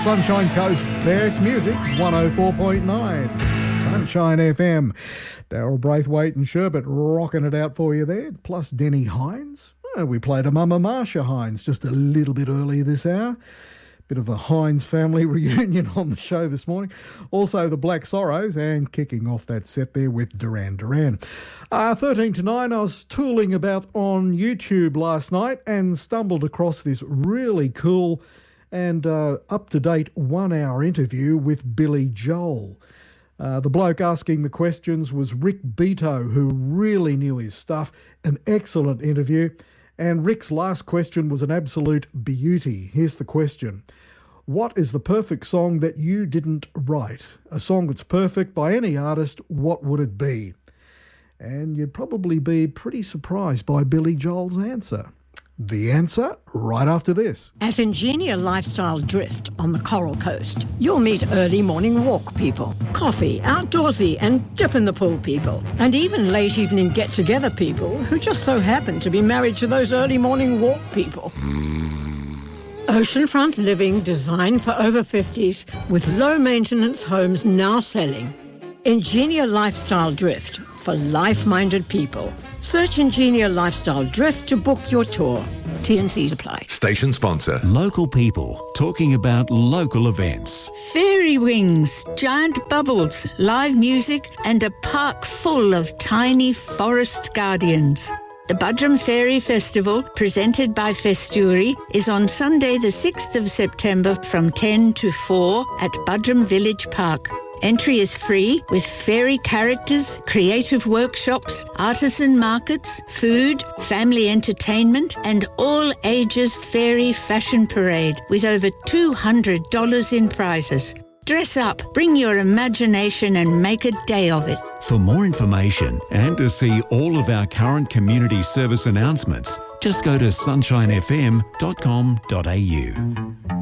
Sunshine Coast, best music, 104.9 Sunshine FM. Daryl Braithwaite and Sherbet rocking it out for you there, plus Denny Hines. We played a Mama Marsha Hines just a little bit earlier this hour. Bit of a Hines family reunion on the show this morning. Also the Black Sorrows, and kicking off that set there with Duran Duran. 13 to 9, I was tooling about on YouTube last night and stumbled across this really cool and up-to-date 1 hour interview with Billy Joel. The bloke asking the questions was Rick Beato, who really knew his stuff. An excellent interview. And Rick's last question was an absolute beauty. Here's the question. What is the perfect song that you didn't write? A song that's perfect by any artist, what would it be? And you'd probably be pretty surprised by Billy Joel's answer. The answer right after this. At Ingenia Lifestyle Drift on the Coral Coast, you'll meet early morning walk people, coffee, outdoorsy and dip in the pool people, and even late evening get-together people who just so happen to be married to those early morning walk people. Oceanfront living designed for over 50s with low-maintenance homes now selling. Ingenia Lifestyle Drift for life-minded people. Search Ingenia Lifestyle Drift to book your tour. T&Cs apply. Station sponsor. Local people talking about local events. Fairy wings, giant bubbles, live music and a park full of tiny forest guardians. The Budrum Fairy Festival, presented by Festuri, is on Sunday the 6th of September from 10 to 4 at Budrum Village Park. Entry is free with fairy characters, creative workshops, artisan markets, food, family entertainment and all ages fairy fashion parade with over $200 in prizes. Dress up, bring your imagination and make a day of it. For more information and to see all of our current community service announcements, just go to sunshinefm.com.au.